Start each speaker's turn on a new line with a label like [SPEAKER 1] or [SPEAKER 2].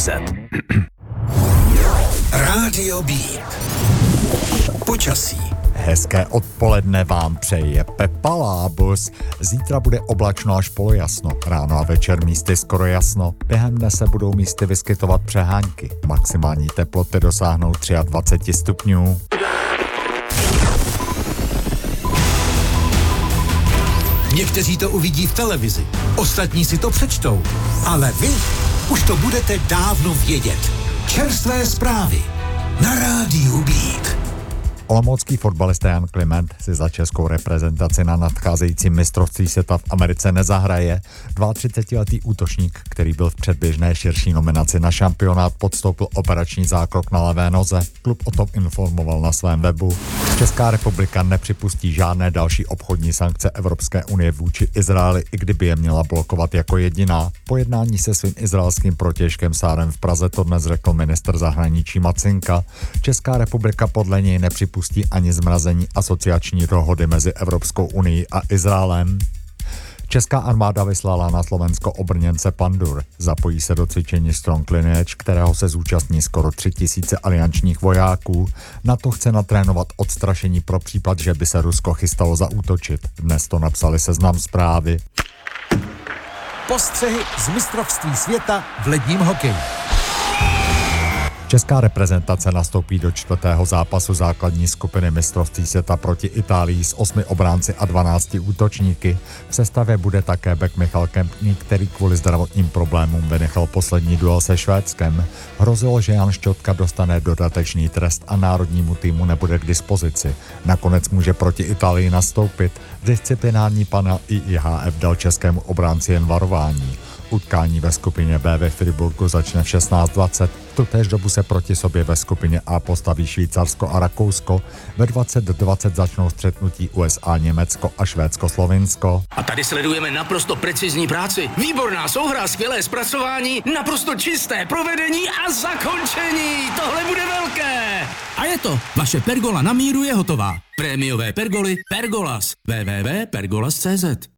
[SPEAKER 1] CZ.
[SPEAKER 2] Rádio Beat. Počasí.
[SPEAKER 3] Hezké odpoledne vám přeje Pepa Lábus. Zítra bude oblačno až polojasno. Ráno a večer místy skoro jasno. Během dne se budou místy vyskytovat přehánky. Maximální teploty dosáhnou 23 stupňů.
[SPEAKER 2] Někteří to uvidí v televizi, ostatní si to přečtou, ale vy už to budete dávno vědět. Čerstvé zprávy na Rádiu Beat.
[SPEAKER 3] Olomoucký fotbalista Jan Kliment si za českou reprezentaci na nadcházejícím mistrovství světa v Americe nezahraje. 32letý útočník, který byl v předběžné širší nominaci na šampionát, podstoupil operační zákrok na levé noze. Klub o tom informoval na svém webu. Česká republika nepřipustí žádné další obchodní sankce Evropské unie vůči Izraeli, i kdyby je měla blokovat jako jediná. Po jednání se svým izraelským protějškem Sárem v Praze to dnes řekl ministr zahraničí Macinka. Česká republika podle něj nepřipustí ani zmrazení asociační dohody mezi Evropskou unii a Izraelem. Česká armáda vyslala na Slovensko obrněnce Pandur. Zapojí se do cvičení Strong Lineage, kterého se zúčastní skoro 3000 aliančních vojáků. NATO chce natrénovat odstrašení pro případ, že by se Rusko chystalo zaútočit. Dnes to napsali Seznam Zprávy.
[SPEAKER 2] Postřehy z mistrovství světa v ledním hokeji.
[SPEAKER 3] Česká reprezentace nastoupí do 4. zápasu základní skupiny mistrovství světa proti Itálii s 8 obránci a 12 útočníky. V sestavě bude také bek Michal Kempný, který kvůli zdravotním problémům vynechal poslední duel se Švédskem. Hrozilo, že Jan Šťotka dostane dodatečný trest a národnímu týmu nebude k dispozici. Nakonec může proti Itálii nastoupit. Disciplinární panel IIHF dal českému obránci jen varování. Utkání ve skupině B ve Friburgu začne v 16:20. V tutéž dobu se proti sobě ve skupině A postaví Švýcarsko a Rakousko. Ve 20:20 začnou střetnutí USA, Německo a Švédsko, Slovinsko.
[SPEAKER 1] A tady sledujeme naprosto precizní práci. Výborná souhra, skvělé zpracování, naprosto čisté provedení a zakončení. Tohle bude velké.
[SPEAKER 4] A je to. Vaše pergola na míru je hotová. Prémiové pergoly Pergolas. www.pergolas.cz